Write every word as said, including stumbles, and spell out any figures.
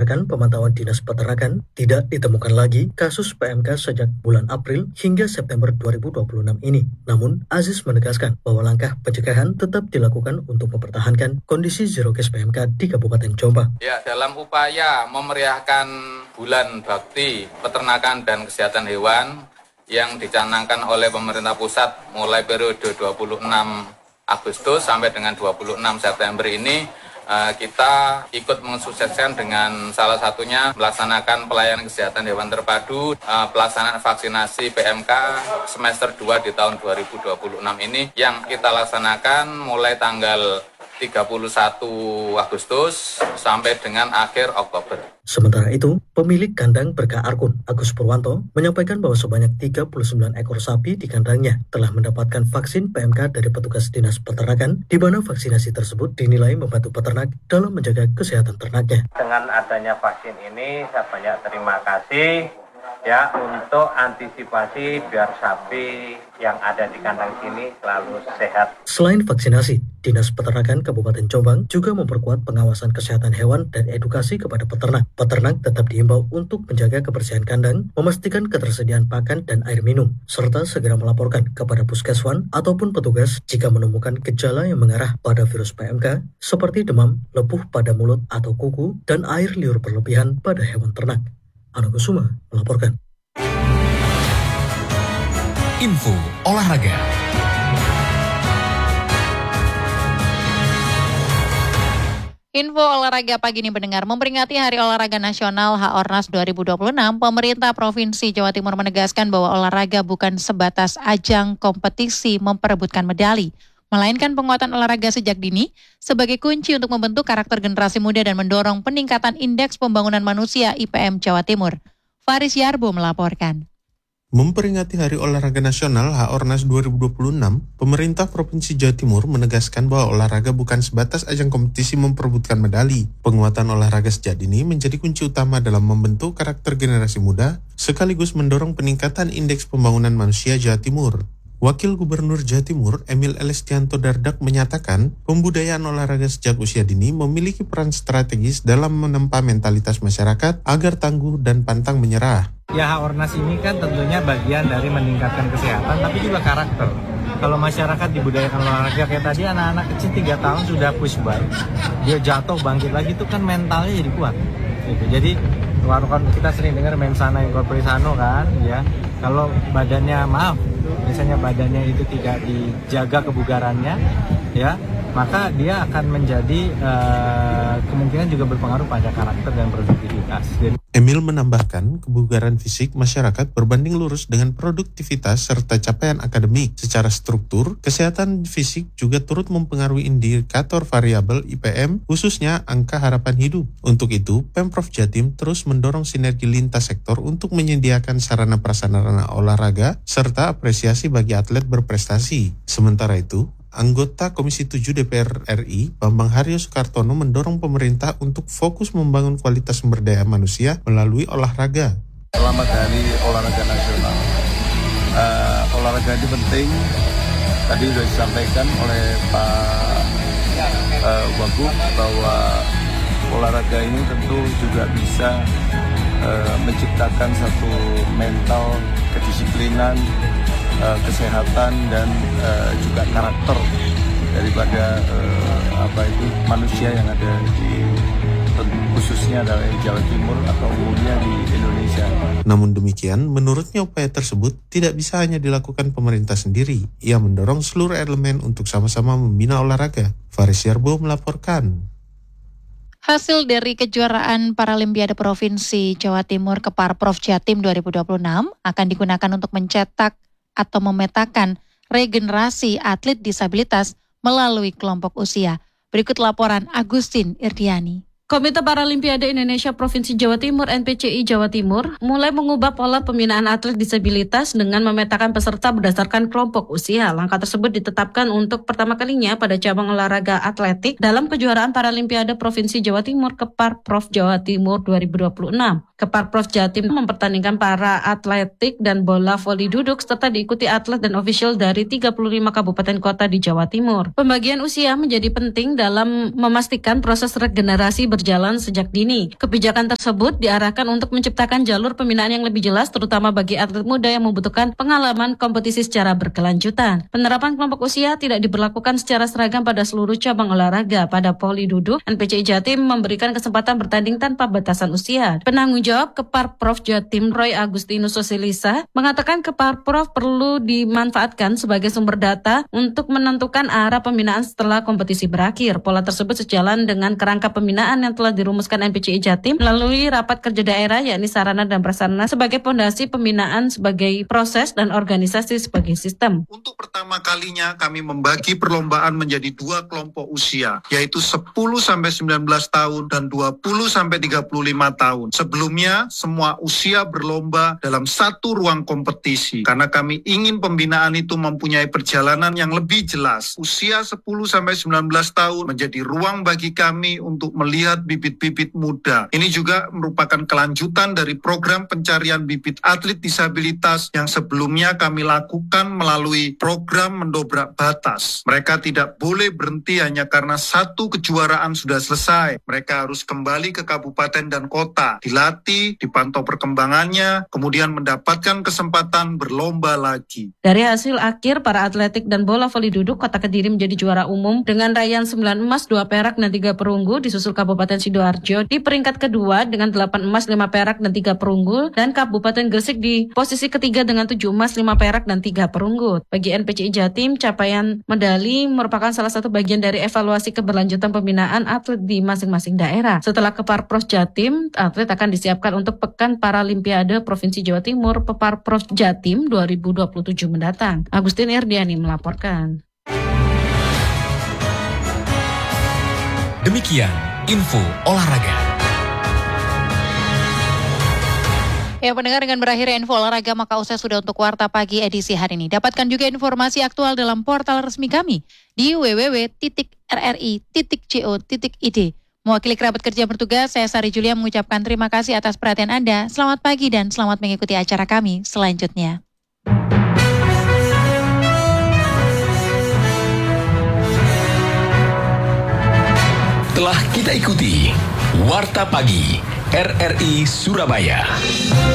Berdasarkan pemantauan Dinas Peternakan, tidak ditemukan lagi kasus P M K sejak bulan April hingga September dua ribu dua puluh enam ini. Namun, Aziz menegaskan bahwa langkah pencegahan tetap dilakukan untuk mempertahankan kondisi zero case P M K di Kabupaten Jombang. Ya, dalam upaya memeriahkan bulan bakti peternakan dan kesehatan hewan yang dicanangkan oleh pemerintah pusat mulai periode dua puluh enam Agustus sampai dengan dua puluh enam September ini, kita ikut mensukseskan dengan salah satunya melaksanakan pelayanan kesehatan hewan terpadu, pelaksanaan vaksinasi P M K semester dua di tahun dua ribu dua puluh enam ini yang kita laksanakan mulai tanggal tiga puluh satu Agustus sampai dengan akhir Oktober. Sementara itu, pemilik kandang Berkah Arkun, Agus Purwanto, menyampaikan bahwa sebanyak tiga puluh sembilan ekor sapi di kandangnya telah mendapatkan vaksin P M K dari petugas Dinas Peternakan, di mana vaksinasi tersebut dinilai membantu peternak dalam menjaga kesehatan ternaknya. Dengan adanya vaksin ini, saya banyak terima kasih ya untuk antisipasi biar sapi yang ada di kandang sini selalu sehat. Selain vaksinasi, Dinas Peternakan Kabupaten Jombang juga memperkuat pengawasan kesehatan hewan dan edukasi kepada peternak. Peternak tetap diimbau untuk menjaga kebersihan kandang, memastikan ketersediaan pakan dan air minum, serta segera melaporkan kepada puskeswan ataupun petugas jika menemukan gejala yang mengarah pada virus P M K seperti demam, lepuh pada mulut atau kuku, dan air liur berlebihan pada hewan ternak. Anugerah Suma melaporkan. Info olahraga. Info olahraga pagi ini pendengar, memperingati Hari Olahraga Nasional H O R N A S dua ribu dua puluh enam, pemerintah Provinsi Jawa Timur menegaskan bahwa olahraga bukan sebatas ajang kompetisi memperebutkan medali, melainkan penguatan olahraga sejak dini sebagai kunci untuk membentuk karakter generasi muda dan mendorong peningkatan indeks pembangunan manusia I P M Jawa Timur. Faris Yarbo melaporkan. Memperingati Hari Olahraga Nasional H O R N A S dua ribu dua puluh enam, pemerintah Provinsi Jawa Timur menegaskan bahwa olahraga bukan sebatas ajang kompetisi memperebutkan medali. Penguatan olahraga sejak dini menjadi kunci utama dalam membentuk karakter generasi muda, sekaligus mendorong peningkatan indeks pembangunan manusia Jawa Timur. Wakil Gubernur Jawa Timur, Emil Elestianto Dardak, menyatakan pembudayaan olahraga sejak usia dini memiliki peran strategis dalam menempa mentalitas masyarakat agar tangguh dan pantang menyerah. Ya, H O R N A S ini kan tentunya bagian dari meningkatkan kesehatan, tapi juga karakter. Kalau masyarakat dibudayakan olahraga, kayak tadi anak-anak kecil tiga tahun sudah push bar, dia jatuh bangkit lagi, itu kan mentalnya jadi kuat. Gitu. Jadi kan kita sering dengar mensana in corpore sano kan, ya. Kalau badannya maaf, misalnya badannya itu tidak dijaga kebugarannya, ya, maka dia akan menjadi uh, kemungkinan juga berpengaruh pada karakter dan produktivitas. Jadi, Emil menambahkan, kebugaran fisik masyarakat berbanding lurus dengan produktivitas serta capaian akademik. Secara struktur, kesehatan fisik juga turut mempengaruhi indikator variabel I P M, khususnya angka harapan hidup. Untuk itu, Pemprov Jatim terus mendorong sinergi lintas sektor untuk menyediakan sarana prasarana olahraga serta apresiasi bagi atlet berprestasi. Sementara itu, anggota Komisi tujuh D P R R I, Bambang Haryo Soekartono, mendorong pemerintah untuk fokus membangun kualitas sumber daya manusia melalui olahraga. Selamat Hari Olahraga Nasional. Uh, olahraga ini penting. Tadi sudah disampaikan oleh Pak uh, Wagub bahwa olahraga ini tentu juga bisa uh, menciptakan satu mental kedisiplinan, Uh, kesehatan dan uh, juga karakter daripada uh, apa itu manusia yang ada di khususnya adalah di Jawa Timur atau umumnya di Indonesia. Namun demikian, menurutnya upaya tersebut tidak bisa hanya dilakukan pemerintah sendiri. Ia mendorong seluruh elemen untuk sama-sama membina olahraga. Faris Yarbo melaporkan. Hasil dari kejuaraan Paralimpiade Provinsi Jawa Timur Keparprov Jatim dua ribu dua puluh enam akan digunakan untuk mencetak atau memetakan regenerasi atlet disabilitas melalui kelompok usia. Berikut laporan Agustin Irdiani. Komite Paralimpiade Indonesia Provinsi Jawa Timur N P C I Jawa Timur mulai mengubah pola pembinaan atlet disabilitas dengan memetakan peserta berdasarkan kelompok usia. Langkah tersebut ditetapkan untuk pertama kalinya pada cabang olahraga atletik dalam kejuaraan Paralimpiade Provinsi Jawa Timur Keparprov Jawa Timur dua ribu dua puluh enam. Keparprov Jatim mempertandingkan para atletik dan bola voli duduk serta diikuti atlet dan ofisial dari tiga puluh lima kabupaten kota di Jawa Timur. Pembagian usia menjadi penting dalam memastikan proses regenerasi berjalan sejak dini. Kebijakan tersebut diarahkan untuk menciptakan jalur pembinaan yang lebih jelas, terutama bagi atlet muda yang membutuhkan pengalaman kompetisi secara berkelanjutan. Penerapan kelompok usia tidak diberlakukan secara seragam pada seluruh cabang olahraga. Pada Poli Duduk, N P C I Jatim memberikan kesempatan bertanding tanpa batasan usia. Penanggung jawab Keparprov Jatim Roy Agustinus Sosilisa mengatakan Keparprov perlu dimanfaatkan sebagai sumber data untuk menentukan arah pembinaan setelah kompetisi berakhir. Pola tersebut sejalan dengan kerangka pembinaan yang telah dirumuskan N P C I Jatim melalui rapat kerja daerah, yakni sarana dan prasarana sebagai pondasi pembinaan sebagai proses dan organisasi sebagai sistem. Untuk pertama kalinya kami membagi perlombaan menjadi dua kelompok usia, yaitu sepuluh sampai sembilan belas tahun dan dua puluh sampai tiga puluh lima tahun. Sebelumnya semua usia berlomba dalam satu ruang kompetisi karena kami ingin pembinaan itu mempunyai perjalanan yang lebih jelas. Usia sepuluh sampai sembilan belas tahun menjadi ruang bagi kami untuk melihat bibit-bibit muda. Ini juga merupakan kelanjutan dari program pencarian bibit atlet disabilitas yang sebelumnya kami lakukan melalui program mendobrak batas. Mereka tidak boleh berhenti hanya karena satu kejuaraan sudah selesai. Mereka harus kembali ke kabupaten dan kota, dilatih, dipantau perkembangannya, kemudian mendapatkan kesempatan berlomba lagi. Dari hasil akhir, para atletik dan bola voli duduk Kota Kediri menjadi juara umum dengan raihan sembilan emas, dua perak, dan tiga perunggu, disusul Kabupaten Sidoarjo di peringkat kedua dengan delapan emas, lima perak, dan tiga perunggu, dan Kabupaten Gresik di posisi ketiga dengan tujuh emas, lima perak, dan tiga perunggu. Bagi N P C I Jatim, capaian medali merupakan salah satu bagian dari evaluasi keberlanjutan pembinaan atlet di masing-masing daerah. Setelah Keparprov Jatim, atlet akan disiapkan untuk Pekan Paralimpiade Provinsi Jawa Timur Peparprov Jatim dua ribu dua puluh tujuh mendatang. Agustin Erdiani melaporkan. Demikian info olahraga. Ya pendengar, dengan berakhirnya info olahraga maka usai sudah untuk Warta Pagi edisi hari ini. Dapatkan juga informasi aktual dalam portal resmi kami di w w w titik r r i titik co titik i d. Mewakili kerabat kerja bertugas, saya Sari Julia mengucapkan terima kasih atas perhatian Anda. Selamat pagi dan selamat mengikuti acara kami selanjutnya. Telah kita ikuti Warta Pagi R R I Surabaya.